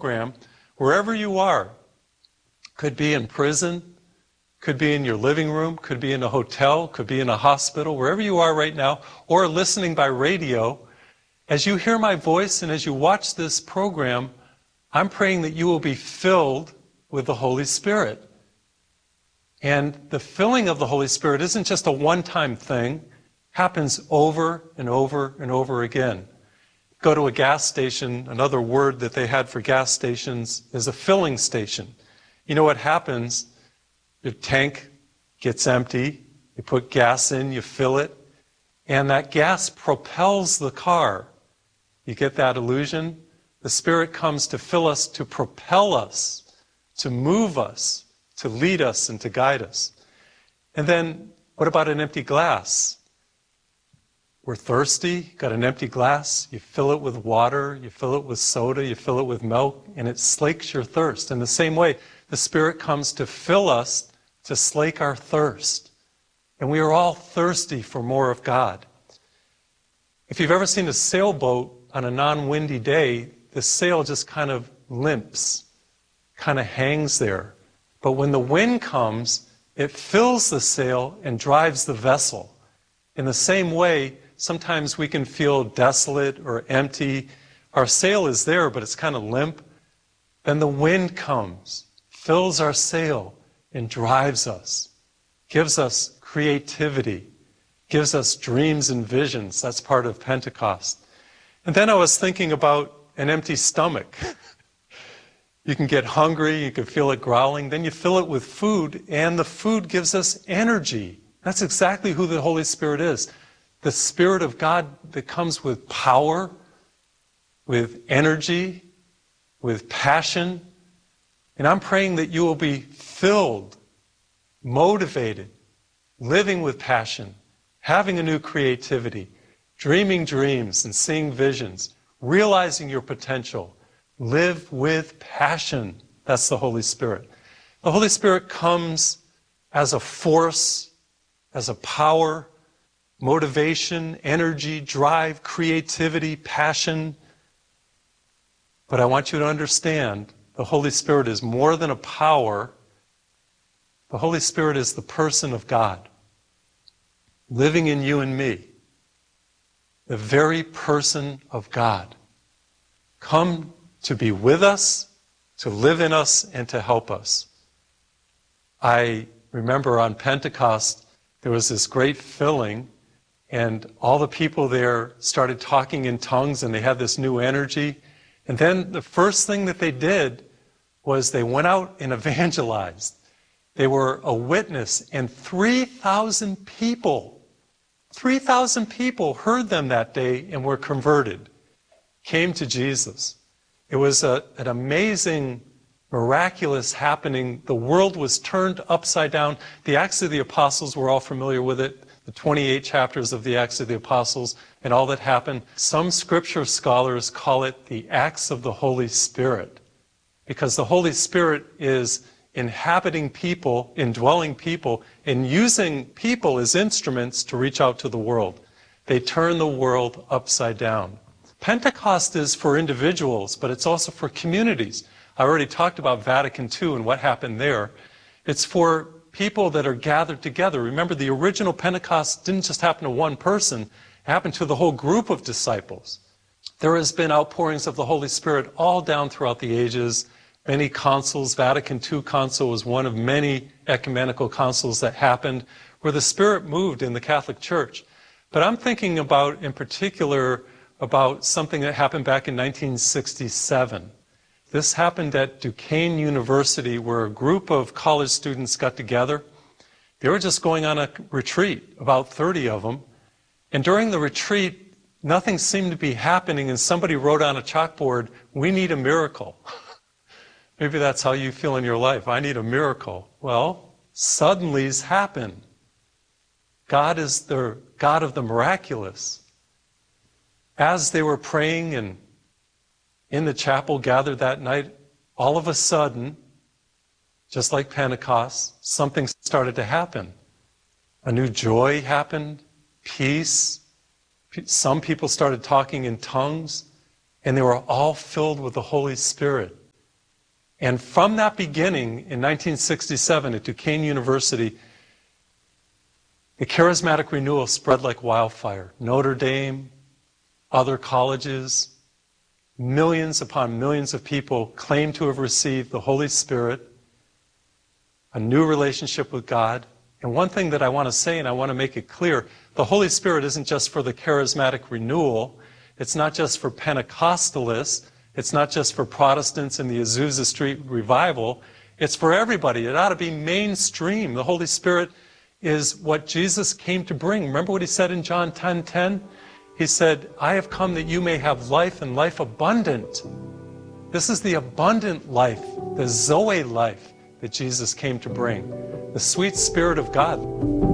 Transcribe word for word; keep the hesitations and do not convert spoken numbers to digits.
program, wherever you are, could be in prison, could be in your living room, could be in a hotel, could be in a hospital, wherever you are right now, or listening by radio, as you hear my voice and as you watch this program, I'm praying that you will be filled with the Holy Spirit. And the filling of the Holy Spirit isn't just a one-time thing, happens over and over and over again. Go to a gas station, another word that they had for gas stations is a filling station. You know what happens? Your tank gets empty, you put gas in, you fill it, and that gas propels the car. You get that illusion? The Spirit comes to fill us, to propel us, to move us, to lead us and to guide us. And then, what about an empty glass? We're thirsty, got an empty glass, you fill it with water, you fill it with soda, you fill it with milk, and it slakes your thirst. In the same way, the Spirit comes to fill us, to slake our thirst. And we are all thirsty for more of God. If you've ever seen a sailboat on a non-windy day, the sail just kind of limps, kind of hangs there. But when the wind comes, it fills the sail and drives the vessel. In the same way, sometimes we can feel desolate or empty. Our sail is there, but it's kind of limp. Then the wind comes, fills our sail, and drives us, gives us creativity, gives us dreams and visions. That's part of Pentecost. And then I was thinking about an empty stomach. You can get hungry, you can feel it growling, then you fill it with food, and the food gives us energy. That's exactly who the Holy Spirit is. The Spirit of God that comes with power, with energy, with passion. And I'm praying that you will be filled, motivated, living with passion, having a new creativity, dreaming dreams and seeing visions, realizing your potential. Live with passion. That's the Holy Spirit. The Holy Spirit comes as a force, as a power, motivation, energy, drive, creativity, passion. But I want you to understand, the Holy Spirit is more than a power. The Holy Spirit is the person of God, living in you and me. The very person of God. Come to be with us, to live in us, and to help us. I remember on Pentecost, there was this great filling, and all the people there started talking in tongues, and they had this new energy. And then the first thing that they did was they went out and evangelized. They were a witness, and three thousand people, three thousand people heard them that day and were converted, came to Jesus. It was a, an amazing, miraculous happening. The world was turned upside down. The Acts of the Apostles, we're all familiar with it, the twenty-eight chapters of the Acts of the Apostles and all that happened. Some scripture scholars call it the Acts of the Holy Spirit, because the Holy Spirit is inhabiting people, indwelling people, and using people as instruments to reach out to the world. They turn the world upside down. Pentecost is for individuals, but it's also for communities. I already talked about Vatican Two and what happened there. It's for people that are gathered together. Remember, the original Pentecost didn't just happen to one person, it happened to the whole group of disciples. There has been outpourings of the Holy Spirit all down throughout the ages. Many councils, Vatican Two council was one of many ecumenical councils that happened where the Spirit moved in the Catholic Church. But I'm thinking about, in particular, about something that happened back in nineteen sixty-seven. This happened at Duquesne University, where a group of college students got together. They were just going on a retreat, about thirty of them. And during the retreat, nothing seemed to be happening, and somebody wrote on a chalkboard, "We need a miracle." Maybe that's how you feel in your life. I need a miracle. Well, suddenlies happen. God is the God of the miraculous. As they were praying and in the chapel gathered that night, all of a sudden, just like Pentecost, something started to happen. A new joy happened, peace. Some people started talking in tongues, and they were all filled with the Holy Spirit. And from that beginning, in nineteen sixty-seven at Duquesne University, the charismatic renewal spread like wildfire. Notre Dame, other colleges, millions upon millions of people claim to have received the Holy Spirit, a new relationship with God. And one thing that I want to say, and I want to make it clear, the Holy Spirit isn't just for the charismatic renewal. It's not just for Pentecostalists. It's not just for Protestants in the Azusa Street revival. It's for everybody. It ought to be mainstream. The Holy Spirit is what Jesus came to bring. Remember what he said in John ten ten? He said, I have come that you may have life and life abundant. This is the abundant life, the Zoe life that Jesus came to bring. The sweet Spirit of God.